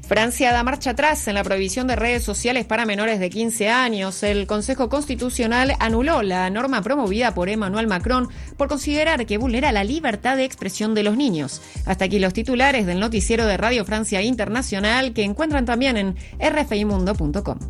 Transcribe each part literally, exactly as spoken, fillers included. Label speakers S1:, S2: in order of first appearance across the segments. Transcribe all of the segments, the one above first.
S1: Francia da marcha atrás en la prohibición de redes sociales para menores de quince años. El Consejo Constitucional anuló la norma promovida por Emmanuel Macron por considerar que vulnera la libertad de expresión de los niños. Hasta aquí los titulares del noticiero de Radio Francia Internacional, que encuentran también en r f i mundo punto com.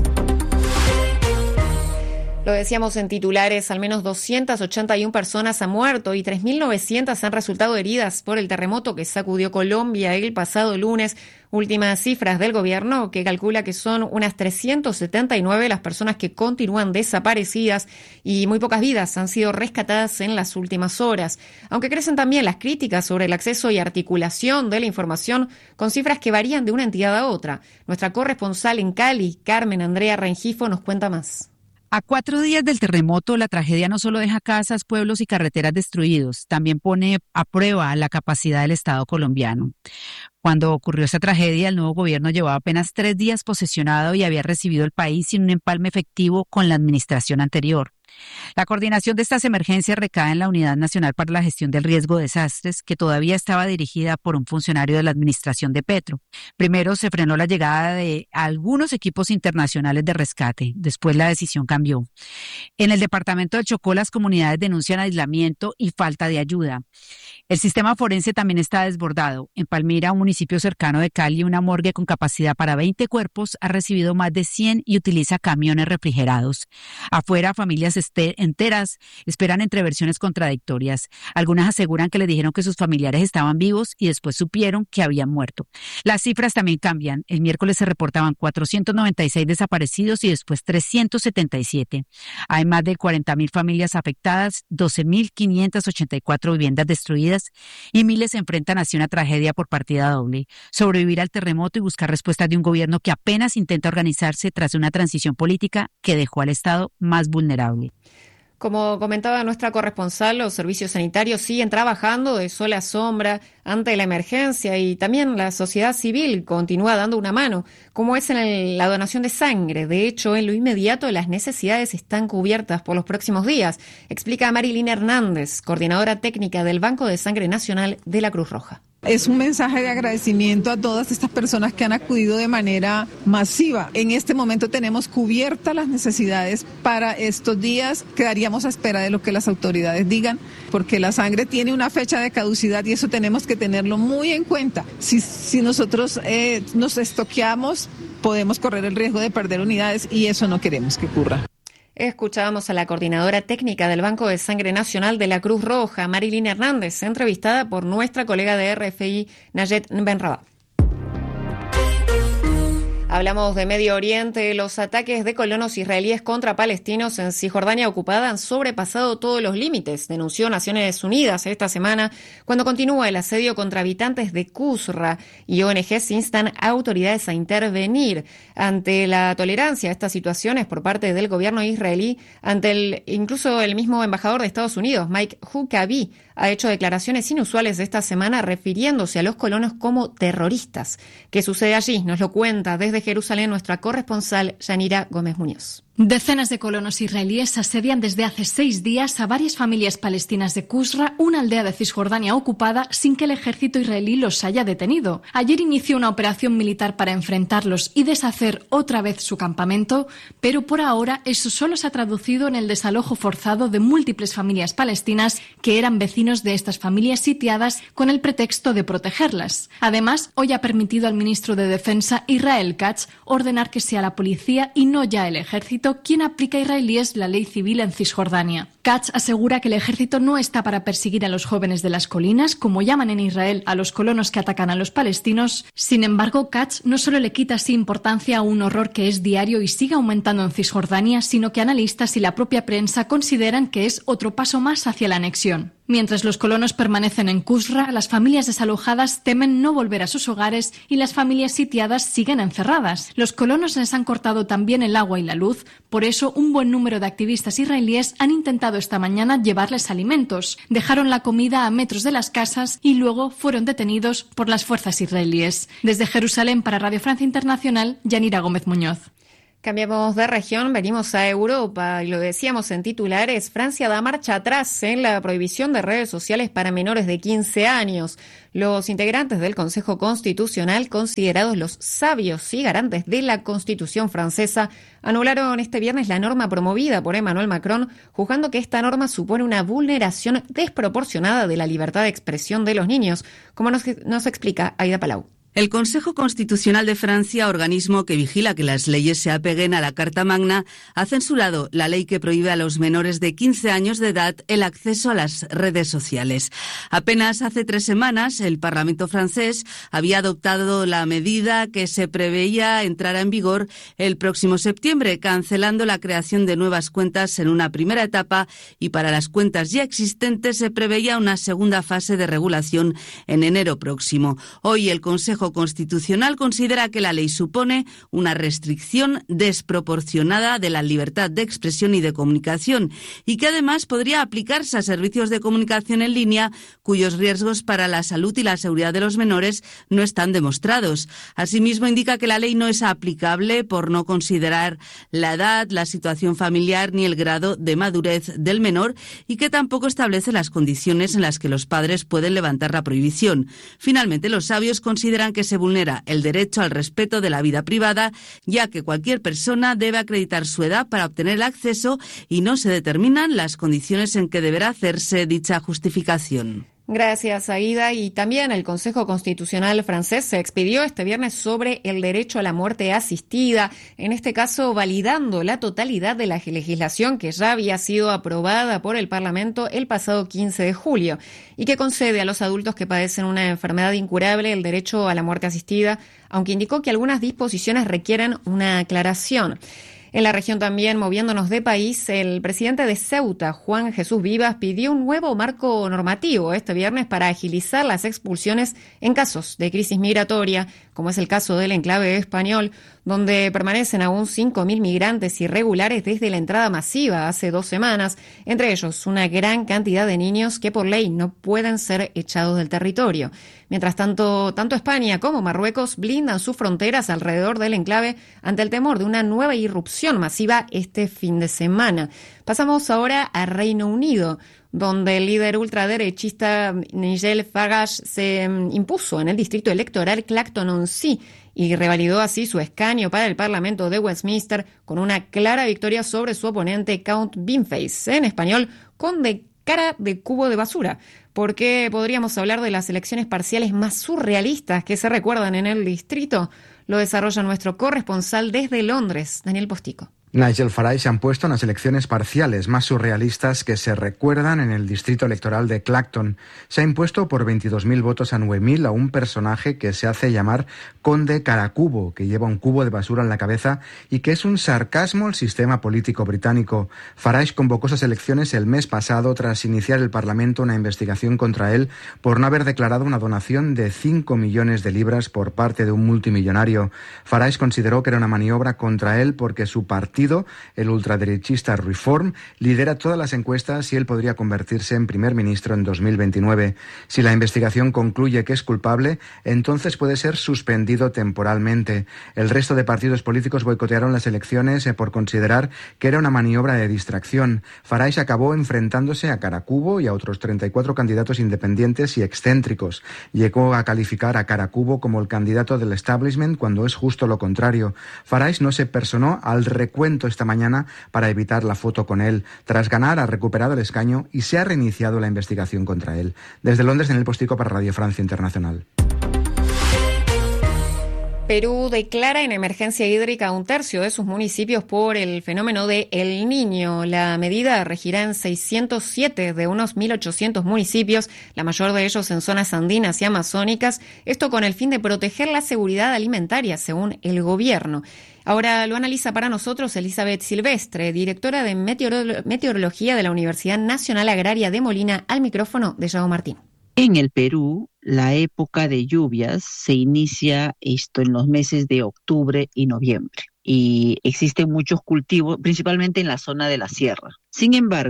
S1: Lo decíamos en titulares, al menos doscientas ochenta y una personas han muerto y tres mil novecientas han resultado heridas por el terremoto que sacudió Colombia el pasado lunes. Últimas cifras del gobierno, que calcula que son unas trescientas setenta y nueve las personas que continúan desaparecidas y muy pocas vidas han sido rescatadas en las últimas horas. Aunque crecen también las críticas sobre el acceso y articulación de la información, con cifras que varían de una entidad a otra. Nuestra corresponsal en Cali, Carmen Andrea Rengifo, nos cuenta más.
S2: A cuatro días del terremoto, la tragedia no solo deja casas, pueblos y carreteras destruidos, también pone a prueba la capacidad del Estado colombiano. Cuando ocurrió esa tragedia, el nuevo gobierno llevaba apenas tres días posesionado y había recibido el país sin un empalme efectivo con la administración anterior. La coordinación de estas emergencias recae en la Unidad Nacional para la Gestión del Riesgo de Desastres, que todavía estaba dirigida por un funcionario de la administración de Petro. Primero se frenó la llegada de algunos equipos internacionales de rescate, después la decisión cambió. En el departamento del Chocó, las comunidades denuncian aislamiento y falta de ayuda. El sistema forense también está desbordado. En Palmira, un municipio cercano de Cali, una morgue con capacidad para veinte cuerpos ha recibido más de cien y utiliza camiones refrigerados. Afuera, familias enteras esperan entre versiones contradictorias. Algunas aseguran que les dijeron que sus familiares estaban vivos y después supieron que habían muerto. Las cifras también cambian. El miércoles se reportaban cuatrocientos noventa y seis desaparecidos y después trescientos setenta y siete. Hay más de cuarenta mil familias afectadas, doce mil quinientas ochenta y cuatro viviendas destruidas y miles se enfrentan hacia una tragedia por partida doble. Sobrevivir al terremoto y buscar respuestas de un gobierno que apenas intenta organizarse tras una transición política que dejó al Estado más vulnerable.
S1: Como comentaba nuestra corresponsal, los servicios sanitarios siguen trabajando de sol a sombra ante la emergencia y también la sociedad civil continúa dando una mano, como es en el, la donación de sangre. De hecho, en lo inmediato las necesidades están cubiertas por los próximos días, explica Marilyn Hernández, coordinadora técnica del Banco de Sangre Nacional de la Cruz Roja.
S3: Es un mensaje de agradecimiento a todas estas personas que han acudido de manera masiva. En este momento tenemos cubiertas las necesidades para estos días. Quedaríamos a espera de lo que las autoridades digan, porque la sangre tiene una fecha de caducidad y eso tenemos que tenerlo muy en cuenta. Si, si nosotros eh, nos estoqueamos, podemos correr el riesgo de perder unidades y eso no queremos que ocurra.
S1: Escuchábamos a la coordinadora técnica del Banco de Sangre Nacional de la Cruz Roja, Marilyn Hernández, entrevistada por nuestra colega de R F I, Nayet Benrabah. Hablamos de Medio Oriente. Los ataques de colonos israelíes contra palestinos en Cisjordania ocupada han sobrepasado todos los límites, denunció Naciones Unidas esta semana, cuando continúa el asedio contra habitantes de Qusra y O N Ges instan a autoridades a intervenir ante la tolerancia a estas situaciones por parte del gobierno israelí. Ante el incluso el mismo embajador de Estados Unidos, Mike Huckabee, ha hecho declaraciones inusuales esta semana refiriéndose a los colonos como terroristas. ¿Qué sucede allí? Nos lo cuenta desde Jerusalén nuestra corresponsal Yanira Gómez Muñoz.
S4: Decenas de colonos israelíes asedian desde hace seis días a varias familias palestinas de Qusra, una aldea de Cisjordania ocupada, sin que el ejército israelí los haya detenido. Ayer inició una operación militar para enfrentarlos y deshacer otra vez su campamento, pero por ahora eso solo se ha traducido en el desalojo forzado de múltiples familias palestinas que eran vecinos de estas familias sitiadas con el pretexto de protegerlas. Además, hoy ha permitido al ministro de Defensa, Israel Katz, ordenar que sea la policía y no ya el ejército quien aplica a israelíes la ley civil en Cisjordania. Katz asegura que el ejército no está para perseguir a los jóvenes de las colinas, como llaman en Israel a los colonos que atacan a los palestinos. Sin embargo, Katz no solo le quita así importancia a un horror que es diario y sigue aumentando en Cisjordania, sino que analistas y la propia prensa consideran que es otro paso más hacia la anexión. Mientras los colonos permanecen en Qusra, las familias desalojadas temen no volver a sus hogares y las familias sitiadas siguen encerradas. Los colonos les han cortado también el agua y la luz, por eso un buen número de activistas israelíes han intentado esta mañana llevarles alimentos. Dejaron la comida a metros de las casas y luego fueron detenidos por las fuerzas israelíes. Desde Jerusalén para Radio Francia Internacional, Yanira Gómez Muñoz.
S1: Cambiamos de región, venimos a Europa y lo decíamos en titulares, Francia da marcha atrás en la prohibición de redes sociales para menores de quince años. Los integrantes del Consejo Constitucional, considerados los sabios y garantes de la Constitución francesa, anularon este viernes la norma promovida por Emmanuel Macron, juzgando que esta norma supone una vulneración desproporcionada de la libertad de expresión de los niños, como nos, nos explica Aida Palau.
S5: El Consejo Constitucional de Francia, organismo que vigila que las leyes se apeguen a la Carta Magna, ha censurado la ley que prohíbe a los menores de quince años de edad el acceso a las redes sociales. Apenas hace tres semanas, el Parlamento francés había adoptado la medida que se preveía entrara en vigor el próximo septiembre, cancelando la creación de nuevas cuentas en una primera etapa, y para las cuentas ya existentes se preveía una segunda fase de regulación en enero próximo. Hoy el Consejo Constitucional considera que la ley supone una restricción desproporcionada de la libertad de expresión y de comunicación, y que además podría aplicarse a servicios de comunicación en línea cuyos riesgos para la salud y la seguridad de los menores no están demostrados. Asimismo, indica que la ley no es aplicable por no considerar la edad, la situación familiar ni el grado de madurez del menor, y que tampoco establece las condiciones en las que los padres pueden levantar la prohibición. Finalmente, los sabios consideran que se vulnera el derecho al respeto de la vida privada, ya que cualquier persona debe acreditar su edad para obtener el acceso y no se determinan las condiciones en que deberá hacerse dicha justificación.
S1: Gracias, Aida. Y también el Consejo Constitucional francés se expidió este viernes sobre el derecho a la muerte asistida, en este caso validando la totalidad de la legislación que ya había sido aprobada por el Parlamento el pasado quince de julio y que concede a los adultos que padecen una enfermedad incurable el derecho a la muerte asistida, aunque indicó que algunas disposiciones requieren una aclaración. En la región también, moviéndonos de país, el presidente de Ceuta, Juan Jesús Vivas, pidió un nuevo marco normativo este viernes para agilizar las expulsiones en casos de crisis migratoria, como es el caso del enclave español, donde permanecen aún cinco mil migrantes irregulares desde la entrada masiva hace dos semanas, entre ellos una gran cantidad de niños que por ley no pueden ser echados del territorio. Mientras tanto, tanto España como Marruecos blindan sus fronteras alrededor del enclave ante el temor de una nueva irrupción masiva este fin de semana. Pasamos ahora a Reino Unido, donde el líder ultraderechista Nigel Farage se impuso en el distrito electoral Clacton-on-Sea y revalidó así su escaño para el Parlamento de Westminster con una clara victoria sobre su oponente Count Beanface, en español, conde cara de cubo de basura, porque podríamos hablar de las elecciones parciales más surrealistas que se recuerdan en el distrito. Lo desarrolla nuestro corresponsal desde Londres, Daniel Postico.
S6: Nigel Farage se han puesto en las elecciones parciales más surrealistas que se recuerdan en el distrito electoral de Clacton. Se ha impuesto por veintidós mil votos a nueve mil a un personaje que se hace llamar Conde Caracubo, que lleva un cubo de basura en la cabeza y que es un sarcasmo al sistema político británico. Farage convocó esas elecciones el mes pasado tras iniciar el Parlamento una investigación contra él por no haber declarado una donación de cinco millones de libras por parte de un multimillonario. Farage consideró que era una maniobra contra él porque su partido, el ultraderechista Reform, lidera todas las encuestas y él podría convertirse en primer ministro en dos mil veintinueve. Si la investigación concluye que es culpable, entonces puede ser suspendido temporalmente. El resto de partidos políticos boicotearon las elecciones por considerar que era una maniobra de distracción. Farage acabó enfrentándose a Caracubo y a otros treinta y cuatro candidatos independientes y excéntricos. Llegó a calificar a Caracubo como el candidato del establishment cuando es justo lo contrario. Farage no se personó al recuento esta mañana para evitar la foto con él. Tras ganar, ha recuperado el escaño y se ha reiniciado la investigación contra él. Desde Londres, Daniel Postico para Radio Francia Internacional.
S1: Perú declara en emergencia hídrica a un tercio de sus municipios por el fenómeno de El Niño. La medida regirá en seiscientos siete de unos mil ochocientos municipios, la mayor de ellos en zonas andinas y amazónicas, esto con el fin de proteger la seguridad alimentaria, según el gobierno. Ahora lo analiza para nosotros Elizabeth Silvestre, directora de Meteorolo- Meteorología de la Universidad Nacional Agraria de Molina, al micrófono de Yao Martín.
S7: En el Perú, la época de lluvias se inicia esto en los meses de octubre y noviembre y existen muchos cultivos, principalmente en la zona de la sierra. Sin embargo,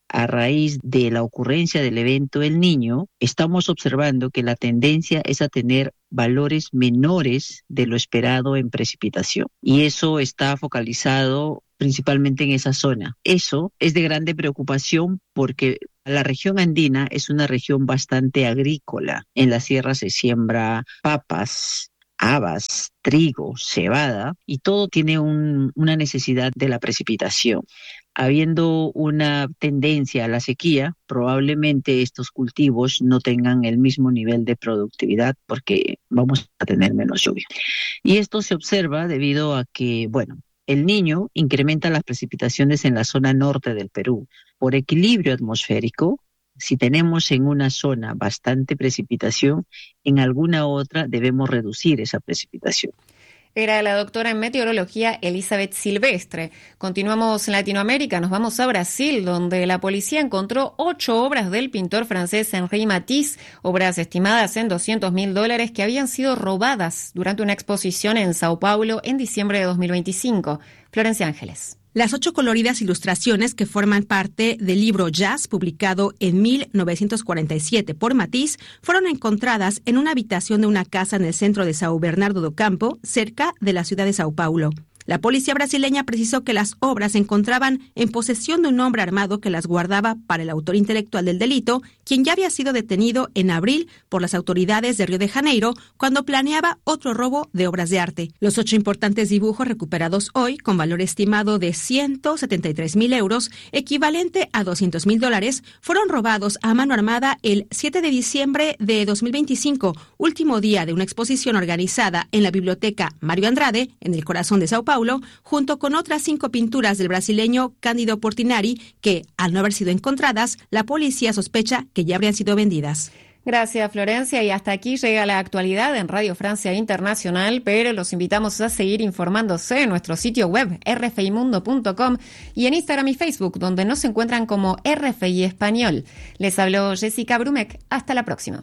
S7: a raíz de la ocurrencia del evento El Niño, estamos observando que la tendencia es a tener valores menores de lo esperado en precipitación. Y eso está focalizado principalmente en esa zona. Eso es de grande preocupación porque la región andina es una región bastante agrícola. En la sierra se siembra papas, habas, trigo, cebada, y todo tiene un, una necesidad de la precipitación. Habiendo una tendencia a la sequía, probablemente estos cultivos no tengan el mismo nivel de productividad porque vamos a tener menos lluvia. Y esto se observa debido a que, bueno, El Niño incrementa las precipitaciones en la zona norte del Perú. Por equilibrio atmosférico, si tenemos en una zona bastante precipitación, en alguna otra debemos reducir esa precipitación.
S1: Era la doctora en meteorología Elizabeth Silvestre. Continuamos en Latinoamérica, nos vamos a Brasil, donde la policía encontró ocho obras del pintor francés Henri Matisse, obras estimadas en doscientos mil dólares que habían sido robadas durante una exposición en Sao Paulo en diciembre de dos mil veinticinco. Florencia Ángeles.
S8: Las ocho coloridas ilustraciones que forman parte del libro Jazz, publicado en mil novecientos cuarenta y siete por Matisse, fueron encontradas en una habitación de una casa en el centro de São Bernardo do Campo, cerca de la ciudad de Sao Paulo. La policía brasileña precisó que las obras se encontraban en posesión de un hombre armado que las guardaba para el autor intelectual del delito, quien ya había sido detenido en abril por las autoridades de Río de Janeiro cuando planeaba otro robo de obras de arte. Los ocho importantes dibujos recuperados hoy, con valor estimado de ciento setenta y tres mil euros, equivalente a doscientos mil dólares, fueron robados a mano armada el siete de diciembre de dos mil veinticinco, último día de una exposición organizada en la Biblioteca Mario Andrade, en el corazón de Sao Paulo, junto con otras cinco pinturas del brasileño Cândido Portinari que, al no haber sido encontradas, la policía sospecha que ya habrían sido vendidas.
S1: Gracias, Florencia. Y hasta aquí llega la actualidad en Radio Francia Internacional, pero los invitamos a seguir informándose en nuestro sitio web r f i mundo punto com y en Instagram y Facebook, donde nos encuentran como R F I Español. Les habló Jessica Brumek. Hasta la próxima.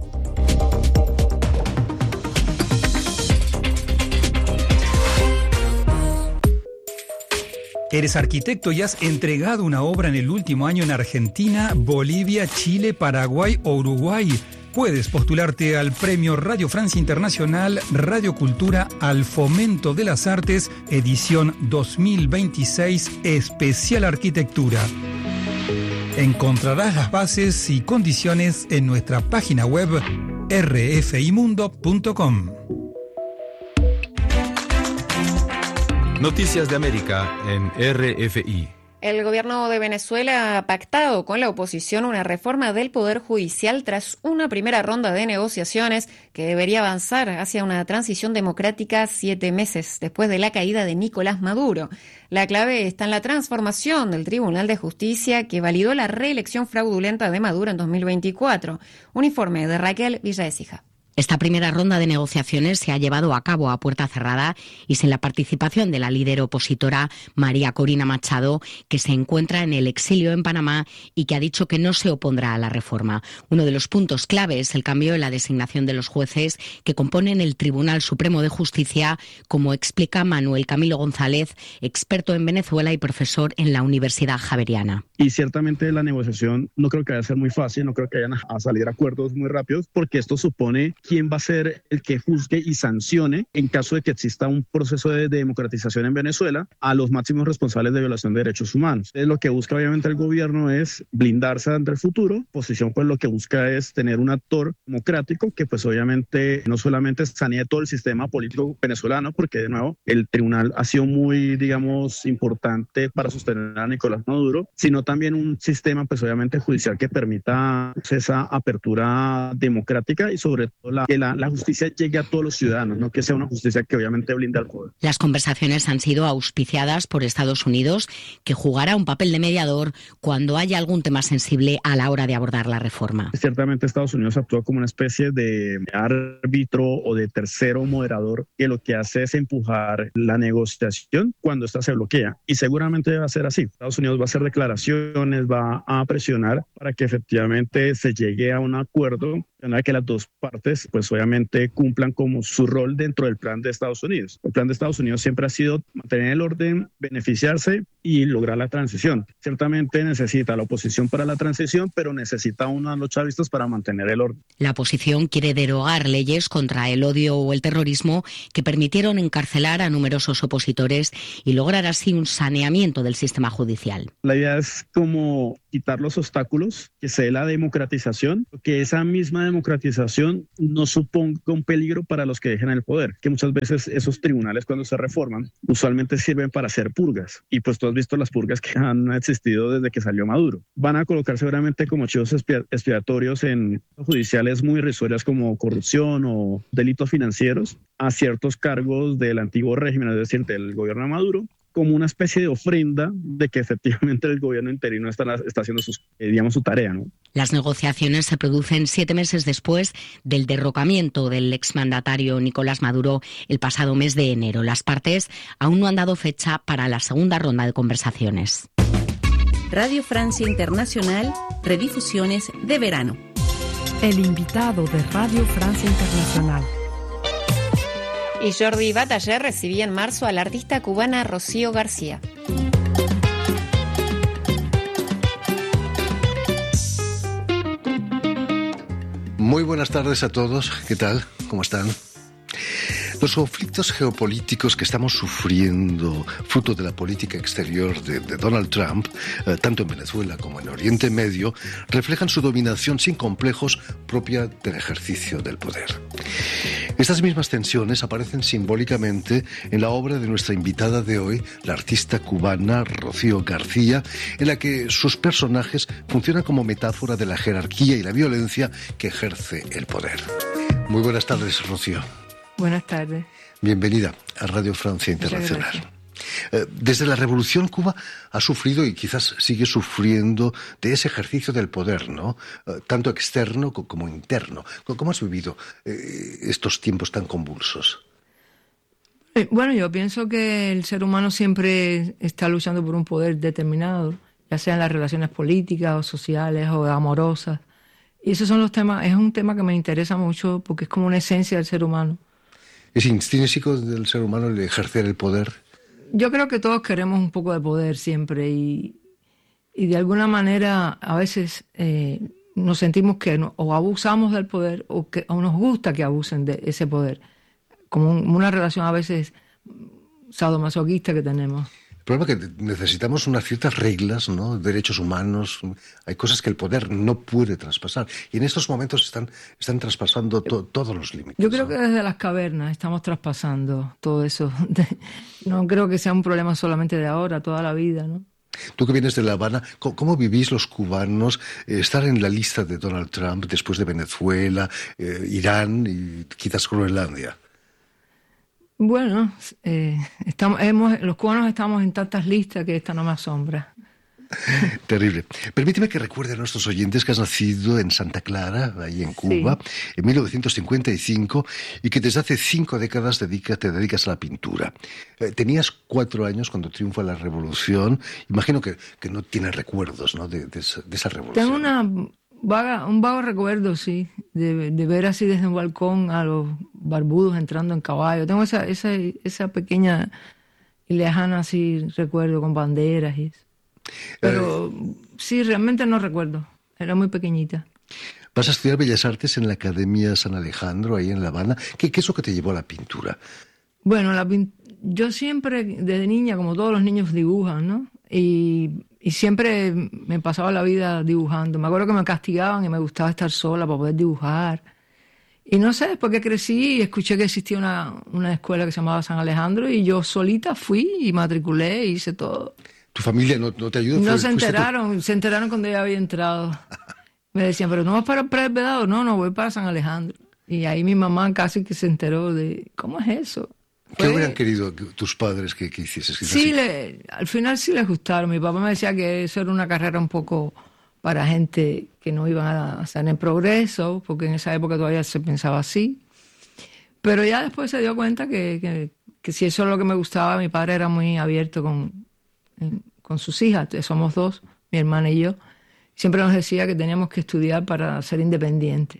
S9: Eres arquitecto y has entregado una obra en el último año en Argentina, Bolivia, Chile, Paraguay o Uruguay. Puedes postularte al Premio Radio Francia Internacional Radio Cultura al Fomento de las Artes, edición dos mil veintiséis, Especial Arquitectura. Encontrarás las bases y condiciones en nuestra página web r f i mundo punto com.
S10: Noticias de América en R F I.
S1: El gobierno de Venezuela ha pactado con la oposición una reforma del Poder Judicial tras una primera ronda de negociaciones que debería avanzar hacia una transición democrática siete meses después de la caída de Nicolás Maduro. La clave está en la transformación del Tribunal de Justicia que validó la reelección fraudulenta de Maduro en dos mil veinticuatro. Un informe de Raquel Villaécija.
S11: Esta primera ronda de negociaciones se ha llevado a cabo a puerta cerrada y sin la participación de la líder opositora María Corina Machado, que se encuentra en el exilio en Panamá y que ha dicho que no se opondrá a la reforma. Uno de los puntos clave es el cambio en la designación de los jueces que componen el Tribunal Supremo de Justicia, como explica Manuel Camilo González, experto en Venezuela y profesor en la Universidad Javeriana.
S12: Y ciertamente la negociación no creo que vaya a ser muy fácil, no creo que vayan a salir acuerdos muy rápidos, porque esto supone quién va a ser el que juzgue y sancione en caso de que exista un proceso de democratización en Venezuela a los máximos responsables de violación de derechos humanos. Entonces, lo que busca obviamente el gobierno es blindarse ante el futuro. Posición pues lo que busca es tener un actor democrático que pues obviamente no solamente sanee todo el sistema político venezolano, porque de nuevo el tribunal ha sido muy, digamos, importante para sostener a Nicolás Maduro, sino también un sistema pues obviamente judicial que permita pues, esa apertura democrática y sobre todo la, que la, la justicia llegue a todos los ciudadanos, no que sea una justicia que obviamente blinde al poder.
S11: Las conversaciones han sido auspiciadas por Estados Unidos, que jugará un papel de mediador cuando haya algún tema sensible a la hora de abordar la reforma.
S12: Ciertamente Estados Unidos actúa como una especie de árbitro o de tercero moderador que lo que hace es empujar la negociación cuando esta se bloquea, y seguramente va a ser así. Estados Unidos va a hacer declaraciones, va a presionar para que efectivamente se llegue a un acuerdo en el que las dos partes pues obviamente cumplan como su rol dentro del plan de Estados Unidos. El plan de Estados Unidos siempre ha sido mantener el orden, beneficiarse y lograr la transición. Ciertamente necesita la oposición para la transición, pero necesita uno a los chavistas para mantener el orden.
S11: La oposición quiere derogar leyes contra el odio o el terrorismo que permitieron encarcelar a numerosos opositores y lograr así un saneamiento del sistema judicial.
S12: La idea es como quitar los obstáculos, que se dé la democratización, que esa misma democratización no suponga un peligro para los que dejen el poder, que muchas veces esos tribunales cuando se reforman usualmente sirven para hacer purgas, y pues tú has visto las purgas que han existido desde que salió Maduro. Van a colocar seguramente como chivos expiatorios en judiciales muy irrisorias como corrupción o delitos financieros a ciertos cargos del antiguo régimen, es decir, del gobierno de Maduro, como una especie de ofrenda de que efectivamente el gobierno interino está, está haciendo sus, eh, digamos, su tarea, ¿no?
S11: Las negociaciones se producen siete meses después del derrocamiento del exmandatario Nicolás Maduro el pasado mes de enero. Las partes aún no han dado fecha para la segunda ronda de conversaciones.
S13: Radio Francia Internacional, redifusiones de verano.
S14: El invitado de Radio Francia Internacional.
S1: Y Jordi Bataller recibía en marzo a la artista cubana Rocío García.
S15: Muy buenas tardes a todos. ¿Qué tal? ¿Cómo están? Los conflictos geopolíticos que estamos sufriendo, fruto de la política exterior de, de Donald Trump, eh, tanto en Venezuela como en Oriente Medio, reflejan su dominación sin complejos propia del ejercicio del poder. Estas mismas tensiones aparecen simbólicamente en la obra de nuestra invitada de hoy, la artista cubana Rocío García, en la que sus personajes funcionan como metáfora de la jerarquía y la violencia que ejerce el poder. Muy buenas tardes, Rocío.
S14: Buenas tardes.
S15: Bienvenida a Radio Francia Internacional. Desde la Revolución, Cuba ha sufrido y quizás sigue sufriendo de ese ejercicio del poder, ¿no? Tanto externo como interno. ¿Cómo has vivido estos tiempos tan convulsos?
S14: Bueno, yo pienso que el ser humano siempre está luchando por un poder determinado, ya sea en las relaciones políticas o sociales o amorosas. Y esos son los temas, es un tema que me interesa mucho porque es como una esencia del ser humano.
S15: ¿Es intrínseco del ser humano el ejercer el poder?
S14: Yo creo que todos queremos un poco de poder siempre y, y de alguna manera a veces eh, nos sentimos que no, o abusamos del poder o, que, o nos gusta que abusen de ese poder, como un, una relación a veces sadomasoquista que tenemos.
S15: El problema es que necesitamos unas ciertas reglas, ¿no? Derechos humanos, hay cosas que el poder no puede traspasar. Y en estos momentos están, están traspasando to, todos los límites.
S14: Yo creo
S15: ¿no?
S14: que desde las cavernas estamos traspasando todo eso. No creo que sea un problema solamente de ahora, toda la vida, ¿no?
S15: Tú que vienes de La Habana, ¿cómo, cómo vivís los cubanos eh, estar en la lista de Donald Trump después de Venezuela, eh, Irán y quizás Groenlandia?
S14: Bueno, eh, estamos, hemos, los cubanos estamos en tantas listas que esta no me asombra.
S15: Terrible. Permíteme que recuerde a nuestros oyentes que has nacido en Santa Clara, ahí en Cuba, sí, en mil novecientos cincuenta y cinco, y que desde hace cinco décadas dedica, te dedicas a la pintura. Eh, tenías cuatro años cuando triunfa la revolución. Imagino que, que no tienes recuerdos, ¿no? de, de, esa, de esa revolución.
S14: Tengo una vaga, un vago recuerdo, sí, de, de ver así desde un balcón a los barbudos entrando en caballo. Tengo esa, esa, esa pequeña y lejana así recuerdo con banderas y eso. Pero eh, sí, realmente no recuerdo. Era muy pequeñita.
S15: Vas a estudiar Bellas Artes en la Academia San Alejandro, ahí en La Habana. ¿Qué, qué es lo que te llevó a la pintura?
S14: Bueno, la pin- yo siempre, desde niña, como todos los niños, dibujan, ¿no? Y, y siempre me pasaba la vida dibujando. Me acuerdo que me castigaban y me gustaba estar sola para poder dibujar. Y no sé, después que crecí y escuché que existía una, una escuela que se llamaba San Alejandro y yo solita fui y matriculé y hice todo.
S15: ¿Tu familia no, no te ayudó?
S14: No se enteraron, tú? se enteraron cuando ya había entrado. Me decían, ¿pero no vas para el Vedado? No, no, voy para San Alejandro. Y ahí mi mamá casi que se enteró de, ¿cómo es eso?
S15: ¿Qué Fue... hubieran querido tus padres que, que hicieses? Que
S14: sí, le, al final sí les gustaron. Mi papá me decía que eso era una carrera un poco para gente que no iban a estar en progreso, porque en esa época todavía se pensaba así. Pero ya después se dio cuenta que, que, que si eso es lo que me gustaba, mi padre era muy abierto con, con sus hijas. Somos dos, mi hermana y yo. Siempre nos decía que teníamos que estudiar para ser independientes.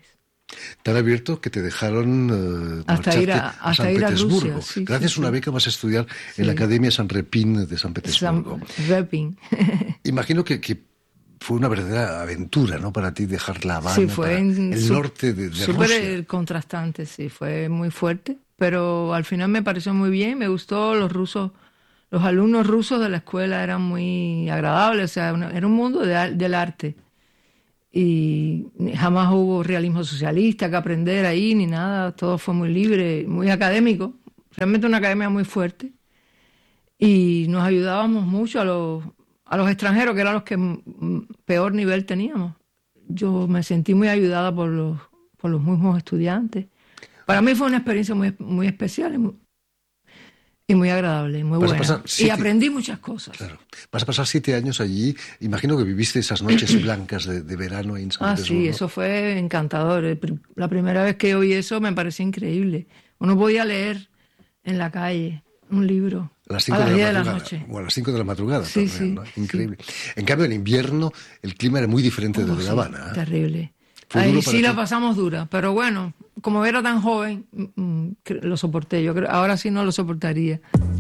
S15: Tan abierto que te dejaron uh,
S14: hasta ir a,
S15: a
S14: hasta
S15: San
S14: ir a
S15: Petersburgo.
S14: Rusia. Sí,
S15: Gracias
S14: sí,
S15: a una
S14: sí.
S15: beca vas a estudiar
S14: Sí.
S15: en la Academia San Repin de San Petersburgo.
S14: San Repin.
S15: Imagino que, que fue una verdadera aventura, ¿no? Para ti dejar La Habana,
S14: Sí, fue
S15: para
S14: en
S15: el
S14: su-
S15: norte de, de
S14: súper
S15: Rusia.
S14: contrastante, sí, fue muy fuerte, pero al final me pareció muy bien, me gustó los rusos, los alumnos rusos de la escuela eran muy agradables, o sea, una- era un mundo de al- del arte y jamás hubo realismo socialista que aprender ahí ni nada, todo fue muy libre, muy académico, realmente una academia muy fuerte y nos ayudábamos mucho a los, a los extranjeros, que eran los que mm, peor nivel teníamos. Yo me sentí muy ayudada por los, por los mismos estudiantes. Para mí fue una experiencia muy, muy especial y muy, y muy agradable, y muy
S15: Vas a
S14: buena.
S15: pasar
S14: Y
S15: siete-
S14: aprendí muchas cosas.
S15: Claro. Vas a pasar siete años allí. Imagino que viviste esas noches blancas de, de verano en San
S14: Ah,
S15: Petersburgo.
S14: sí, eso fue encantador. El pri- La primera vez que yo vi eso me pareció increíble. Uno podía leer en la calle un libro
S15: A las
S14: a
S15: cinco
S14: las
S15: de
S14: diez
S15: la
S14: de la
S15: madrugada.
S14: noche.
S15: O a las cinco de la madrugada
S14: Sí,
S15: también,
S14: sí,
S15: ¿no? Increíble. En cambio, en invierno el clima era muy diferente del
S14: Oh,
S15: de
S14: sí,
S15: La Habana. ¿eh?
S14: terrible.
S15: Fue
S14: Ahí
S15: duro para
S14: sí la
S15: ti.
S14: pasamos dura, pero bueno, como era tan joven, mm, mm, cre- lo soporté. Yo creo, ahora sí no lo soportaría.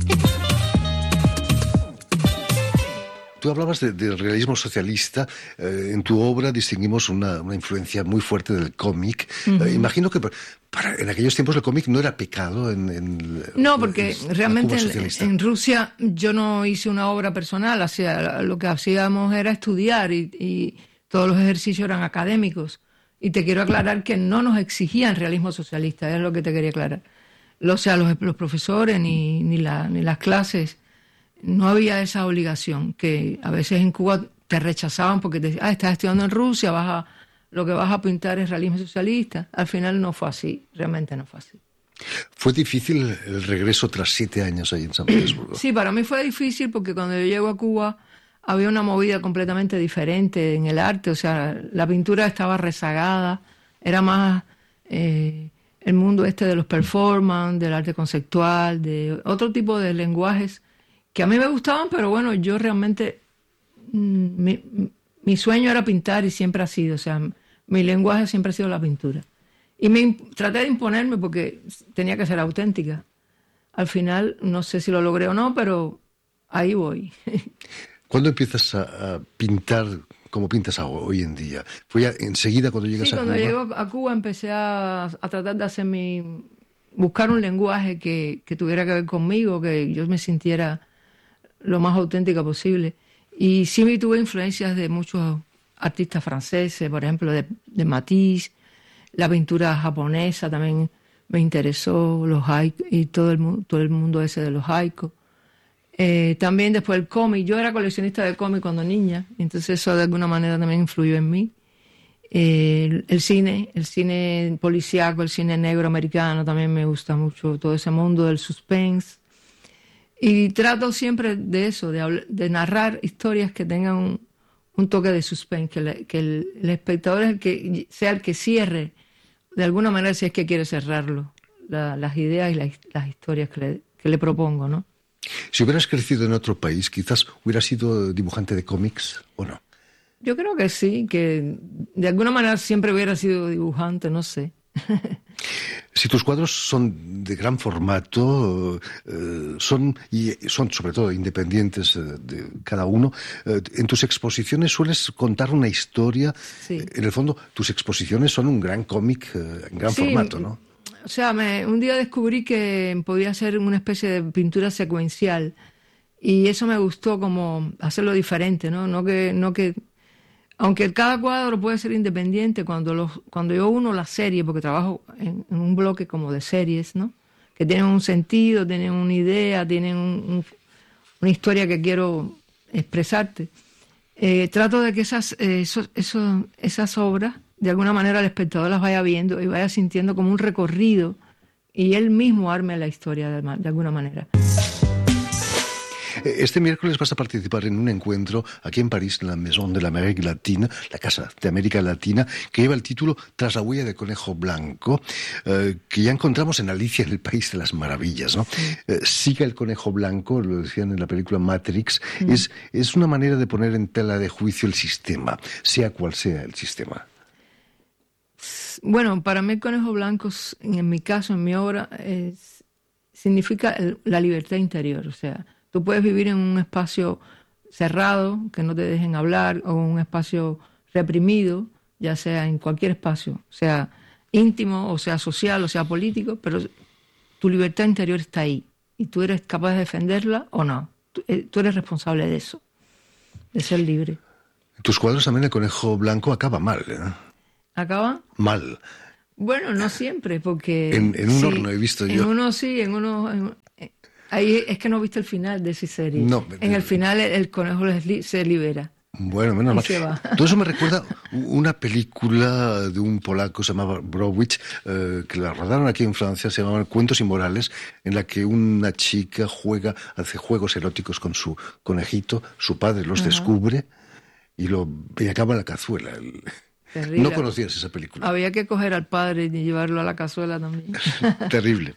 S15: Tú hablabas de- del realismo socialista. Eh, en tu obra distinguimos una, una influencia muy fuerte del cómic.
S14: Ujú.
S15: Eh, imagino que para, para- en aquellos tiempos el cómic no era pecado en, en
S14: No, porque
S15: en la
S14: realmente
S15: Cuba
S14: en,
S15: socialista.
S14: en Rusia yo no hice una obra personal, hacía, lo que hacíamos era estudiar y, y todos los ejercicios eran académicos. Y te quiero aclarar que no nos exigían realismo socialista, es lo que te quería aclarar. O sea, los, los profesores ni, ni, la, ni las clases, no había esa obligación, que a veces en Cuba te rechazaban porque te decían, ah, estás estudiando en Rusia, vas a, lo que vas a pintar es realismo socialista. Al final no fue así, realmente no fue así.
S15: Fue difícil el regreso tras siete años ahí en San Petersburgo.
S14: Sí, para mí fue difícil porque cuando yo llego a Cuba había una movida completamente diferente en el arte, o sea, la pintura estaba rezagada, era más eh, el mundo este de los performance, del arte conceptual, de otro tipo de lenguajes que a mí me gustaban, pero bueno, yo realmente, mm, mi, mi sueño era pintar y siempre ha sido, o sea, mi lenguaje siempre ha sido la pintura. Y me imp- traté de imponerme porque tenía que ser auténtica. Al final, no sé si lo logré o no, pero ahí voy.
S15: ¿Cuándo empiezas a, a pintar como pintas ahora, hoy en día? ¿Fue ya enseguida cuando llegas
S14: Sí,
S15: a
S14: cuando
S15: Cuba?
S14: llego a Cuba empecé a, a tratar de hacer mi... buscar un lenguaje que, que tuviera que ver conmigo, que yo me sintiera lo más auténtica posible. Y sí me tuve influencias de muchos artistas franceses, por ejemplo, de, de Matisse, la pintura japonesa también me interesó, los haiku, y todo el, mu- todo el mundo ese de los haiku. Eh, también después el cómic, yo era coleccionista de cómic cuando niña, entonces eso de alguna manera también influyó en mí. Eh, el, el cine, el cine policíaco, el cine negro americano también me gusta mucho, todo ese mundo del suspense. Y trato siempre de eso, de, habl- de narrar historias que tengan un, un toque de suspense, que, le- que el, el espectador es el que, sea el que cierre, de alguna manera, si es que quiere cerrarlo, la- las ideas y la- las historias que le, que le propongo, ¿no?
S15: Si hubieras crecido en otro país, quizás hubieras sido dibujante de cómics, ¿o no?
S14: Yo creo que sí, que de alguna manera siempre hubiera sido dibujante, no sé.
S15: Si tus cuadros son de gran formato, eh, son y son sobre todo independientes eh, de cada uno, eh, en tus exposiciones sueles contar una historia.
S14: Sí.
S15: Eh, En el fondo, tus exposiciones son un gran cómic eh, en gran
S14: Sí,
S15: formato, ¿no?
S14: O sea, me, un día descubrí que podía hacer una especie de pintura secuencial y eso me gustó, como hacerlo diferente, ¿no? No que, no que, aunque cada cuadro puede ser independiente, cuando los, cuando yo uno la serie, porque trabajo en, en un bloque como de series, ¿no? Que tienen un sentido, tienen una idea, tienen un- un- una historia que quiero expresarte. Eh, trato de que esas, eh, esos- esos- esas obras, de alguna manera el espectador las vaya viendo y vaya sintiendo como un recorrido y él mismo arme la historia de, ma- de alguna manera.
S15: Eh, Este miércoles vas a participar en un encuentro aquí en París, en la Maison de l'Amérique Latine, la Casa de América Latina, que lleva el título Tras la huella de conejo blanco, eh, que ya encontramos en Alicia en el País de las Maravillas, ¿no? Eh, siga el conejo blanco, lo decían en la película Matrix,
S14: Mm.
S15: es, es una manera de poner en tela de juicio el sistema, sea cual sea el sistema.
S14: Bueno, para mí el conejo blanco, en mi caso, en mi obra, es, significa el, la libertad interior. O sea, tú puedes vivir en un espacio cerrado, que no te dejen hablar, o un espacio reprimido, ya sea en cualquier espacio, sea íntimo, o sea social, o sea político, pero tu libertad interior está ahí. Y tú eres capaz de defenderla o no. Tú, tú eres responsable de eso, de ser libre.
S15: En tus cuadros también el conejo blanco acaba mal, ¿eh?
S14: ¿Acaba?
S15: Mal.
S14: Bueno, no siempre, porque...
S15: En, en un
S14: sí,
S15: horno he visto yo.
S14: En uno sí, en uno... En, ahí es que no viste el final de esa serie.
S15: No.
S14: En el final el, el conejo se libera.
S15: Bueno, menos mal. Todo eso me recuerda una película de un polaco, se llamaba Browich, eh, que la rodaron aquí en Francia, se llamaban Cuentos Inmorales, en la que una chica juega, hace juegos eróticos con su conejito, su padre los Ajá. descubre y, lo, y acaba en la cazuela. El,
S14: Terrible.
S15: No conocías esa película.
S14: Había que coger al padre y llevarlo a la cazuela también.
S15: Terrible.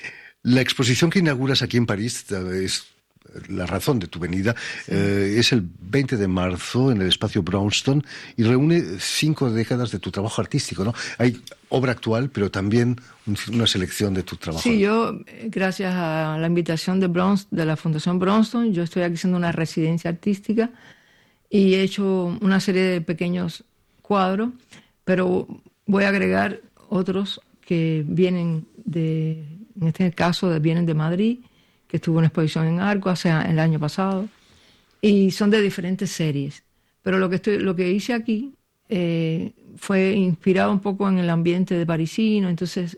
S15: La exposición que inauguras aquí en París es la razón de tu venida. Sí. Eh, es el veinte de marzo en el espacio Braunston y reúne cinco décadas de tu trabajo artístico, ¿no? Hay obra actual, pero también una selección de tu trabajo.
S14: Sí, yo, gracias a la invitación de, Browns, de la Fundación Braunston, yo estoy aquí haciendo una residencia artística y he hecho una serie de pequeños cuadros, pero voy a agregar otros que vienen de, en este caso, de, vienen de Madrid, que estuvo en exposición en Arco hace el año pasado, y son de diferentes series. Pero lo que, estoy, lo que hice aquí eh, fue inspirado un poco en el ambiente de parisino, entonces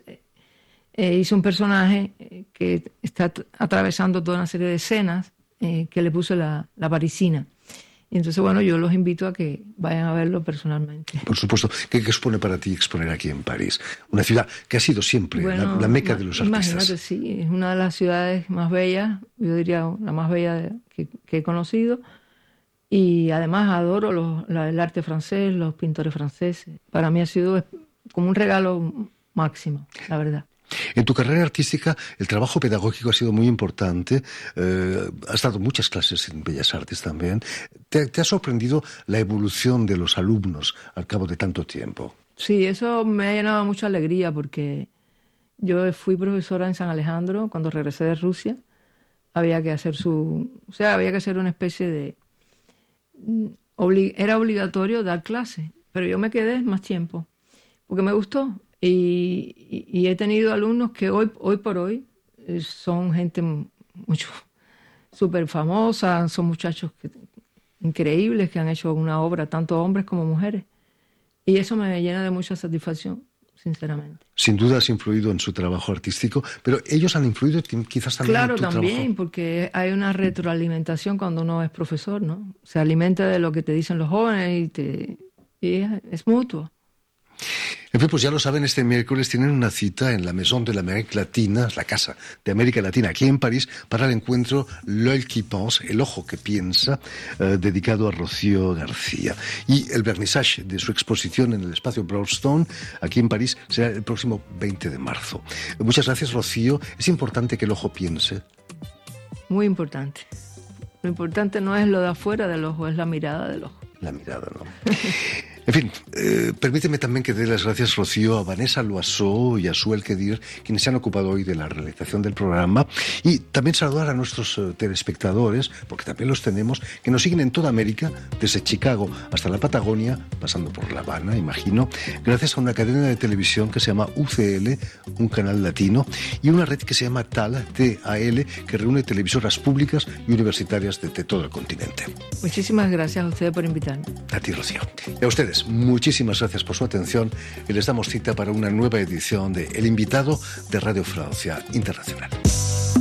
S14: eh, hice un personaje que está atravesando toda una serie de escenas eh, que le puse la, la parisina. Y entonces, bueno, yo los invito a que vayan a verlo personalmente.
S15: Por supuesto. ¿Qué, qué supone para ti exponer aquí en París? Una ciudad que ha sido siempre bueno, la, la meca de los artistas.
S14: Imagínate, sí. Es una de las ciudades más bellas, yo diría la más bella de, que, que he conocido. Y además adoro los, la, el arte francés, los pintores franceses. Para mí ha sido como un regalo máximo, la verdad.
S15: En tu carrera artística, el trabajo pedagógico ha sido muy importante. Eh, has dado muchas clases en Bellas Artes también. ¿Te, ¿Te ha sorprendido la evolución de los alumnos al cabo de tanto tiempo?
S14: Sí, eso me ha llenado mucha alegría porque yo fui profesora en San Alejandro cuando regresé de Rusia. Había que hacer su... O sea, había que hacer una especie de... Obli, era obligatorio dar clases, pero yo me quedé más tiempo porque me gustó. Y, y, y he tenido alumnos que hoy, hoy por hoy son gente mucho súper famosa, son muchachos que, increíbles que han hecho una obra, tanto hombres como mujeres. Y eso me llena de mucha satisfacción, sinceramente.
S15: Sin duda has influido en su trabajo artístico, pero ellos han influido quizás también
S14: claro,
S15: en tu
S14: también,
S15: trabajo.
S14: Porque hay una retroalimentación cuando uno es profesor, ¿no? Se alimenta de lo que te dicen los jóvenes y, te, y es, es mutuo.
S15: En fin, pues ya lo saben, este miércoles tienen una cita en la Maison de l'Amérique Latina, la Casa de América Latina, aquí en París, para el encuentro L'Œil qui pense, el ojo que piensa, eh, dedicado a Rocío García. Y el vernissage de su exposición en el espacio Broadstone, aquí en París, será el próximo veinte de marzo. Muchas gracias, Rocío. Es importante que el ojo piense.
S14: Muy importante. Lo importante no es lo de afuera del ojo, es la mirada del ojo.
S15: La mirada, ¿no? En fin, eh, permíteme también que dé las gracias, Rocío, a Vanessa Loiseau y a Suel Kedir, quienes se han ocupado hoy de la realización del programa, y también saludar a nuestros uh, telespectadores, porque también los tenemos, que nos siguen en toda América, desde Chicago hasta la Patagonia, pasando por La Habana, imagino, gracias a una cadena de televisión que se llama U C L, un canal latino, y una red que se llama T A L, T A L, que reúne televisoras públicas y universitarias de, de todo el continente.
S14: Muchísimas gracias a ustedes por invitarme.
S15: A ti, Rocío. Y a ustedes, muchísimas gracias por su atención y les damos cita para una nueva edición de El Invitado de Radio Francia Internacional.